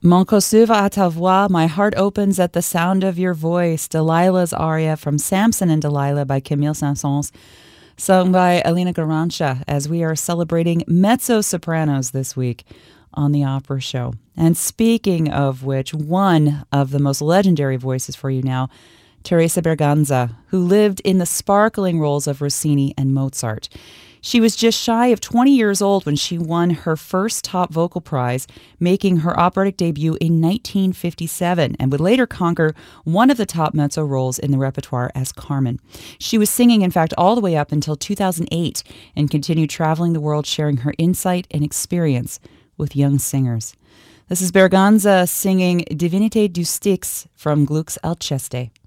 Mon cœur s'ouvre à ta voix, my heart opens at the sound of your voice. Delilah's aria from Samson and Delilah by Camille Saint-Saëns, sung by Alina Garancha, as we are celebrating mezzo-sopranos this week on the Opera Show. And speaking of which, one of the most legendary voices for you now, Teresa Berganza, who lived in the sparkling roles of Rossini and Mozart. She was just shy of 20 years old when she won her first top vocal prize, making her operatic debut in 1957, and would later conquer one of the top mezzo roles in the repertoire as Carmen. She was singing, in fact, all the way up until 2008 and continued traveling the world sharing her insight and experience with young singers. This is Berganza singing Divinité du Styx from Gluck's Alceste.